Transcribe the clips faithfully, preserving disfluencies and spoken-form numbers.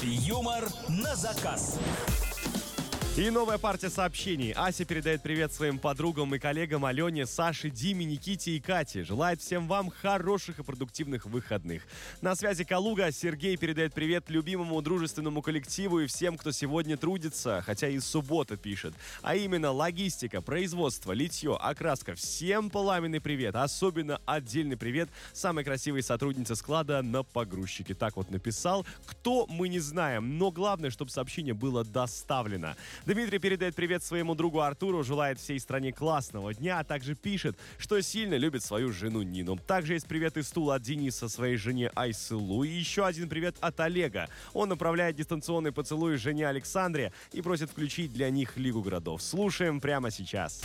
Юмор на заказ. И новая партия сообщений. Ася передает привет своим подругам и коллегам Алене, Саше, Диме, Никите и Кате. Желает всем вам хороших и продуктивных выходных. На связи Калуга. Сергей передает привет любимому дружественному коллективу и всем, кто сегодня трудится, хотя и суббота пишет. А именно логистика, производство, литье, окраска. Всем пламенный привет. Особенно отдельный привет самой красивой сотруднице склада на погрузчике. Так вот написал. Кто, мы не знаем, но главное, чтобы сообщение было доставлено. Дмитрий передает привет своему другу Артуру, желает всей стране классного дня, а также пишет, что сильно любит свою жену Нину. Также есть привет из Тула от Дениса своей жене Айсылу и еще один привет от Олега. Он направляет дистанционный поцелуй жене Александре и просит включить для них Лигу городов. Слушаем прямо сейчас.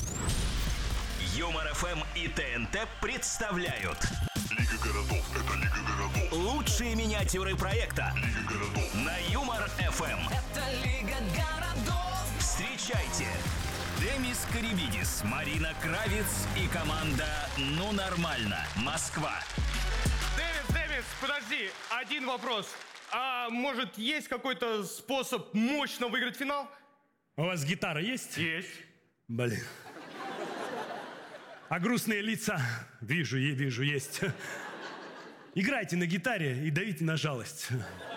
Юмор ФМ и ТНТ представляют Лига городов, это Лига городов. лучшие миниатюры проекта Лига городов. на Юмор ФМ. Это Лига городов. Встречайте! Демис Карибидис, Марина Кравец и команда «Ну нормально». Москва. Дэвис, Дэвис, подожди, один вопрос. А может, есть какой-то способ мощно выиграть финал? У вас гитара есть? Есть. Блин. А грустные лица? Вижу, я вижу, есть. Играйте на гитаре и давите на жалость.